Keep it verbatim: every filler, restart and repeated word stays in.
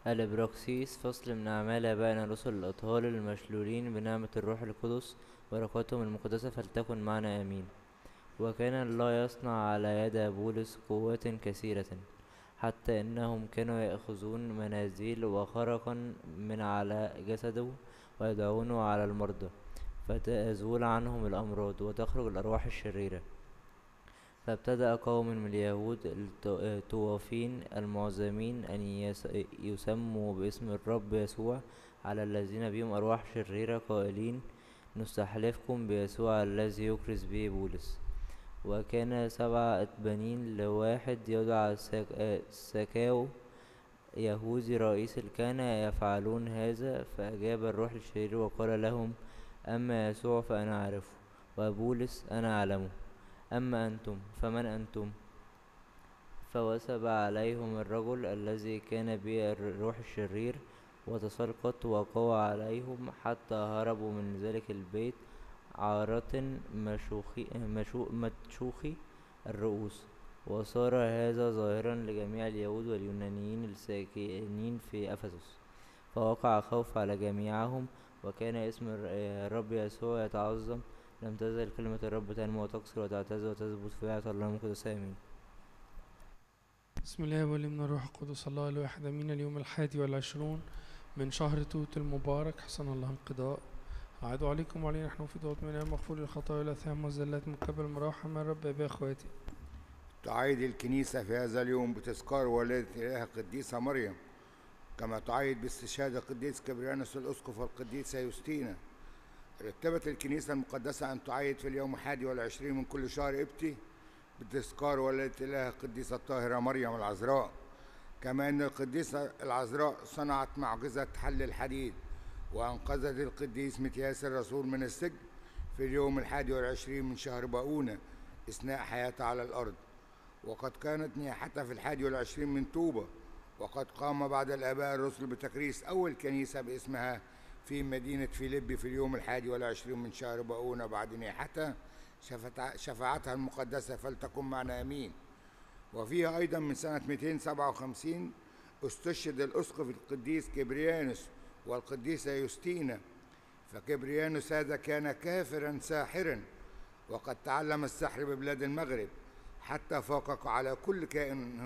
الإبراكسيس. فصل من أعمال آبائنا الرسل الأطهار المشلولين بنعمة الروح القدس، بركاتهم المقدسة فلتكن معنا آمين. وكان الله يصنع على يد بولس قوات كثيرة، حتى إنهم كانوا يأخذون منازل وخرقا من على جسده ويضعونه على المرضى، فتزول عنهم الأمراض وتخرج الأرواح الشريرة. فابتدأ قوم من اليهود الطوافين المعزمين أن يس- يسموا باسم الرب يسوع على الذين بهم أرواح شريرة، قائلين: نستحلفكم بيسوع الذي يكرز به بولس. وكان سبعة بنين لواحد يدعى سك- سكاو يهوذي رئيس الكهنة يفعلون هذا. فأجاب الروح الشرير وقال لهم: أما يسوع فأنا أعرفه، وبولس أنا أعلمه، أما أنتم فمن أنتم؟ فوثب عليهم الرجل الذي كان به الروح الشرير وتسلط وقوى عليهم حتى هربوا من ذلك البيت عارة مشوخي مشو متشوخي الرؤوس. وصار هذا ظاهرا لجميع اليهود واليونانيين الساكنين في أفسس، فوقع خوف على جميعهم، وكان اسم الر- الرب يسوع يتعظم. لم تزل كلمة الرب تنمو وتكثر وتعتز وتثبت في بيعة الله المقدس. آمين. بسم الله والابن والروح القدس الله الواحد امين. اليوم الحادي والعشرون من شهر توت المبارك، حسن الله القضاء. أعد عليكم وعلينا نحن في دوت من مغفور الخطايا والآثام والزلات من قبل مراحم من رب أبي أخواتي. تعيد الكنيسة في هذا اليوم بتذكار والدة إله القديسة مريم، كما تعيد باستشهاد القديس كبريانوس الأسقف والقديسة يوستينا. رتبت الكنيسة المقدسة أن تعيد في اليوم الحادي والعشرين من كل شهر إبتي بتذكار والدة إله القديسة الطاهرة مريم العذراء. كما أن القديسة العذراء صنعت معجزة حل الحديد وأنقذت القديس متياس الرسول من السجن في اليوم الحادي والعشرين من شهر باؤونة أثناء حياتها على الأرض. وقد كانت نياحتها في الحادي والعشرين من طوبة. وقد قام بعد الآباء الرسل بتكريس أول كنيسة باسمها في مدينة فيليبي في اليوم الحادي والعشرين من شهر باؤونة بعد نياحتها. شفاعتها المقدسة فلتكن معنا آمين. وفيها أيضا من سنة مئتين وسبعة وخمسين استشهد الأسقف القديس كبريانوس والقديسة يوستينا. فكبريانوس هذا كان كافرا ساحرا، وقد تعلم السحر ببلاد المغرب حتى فاق على كل كائن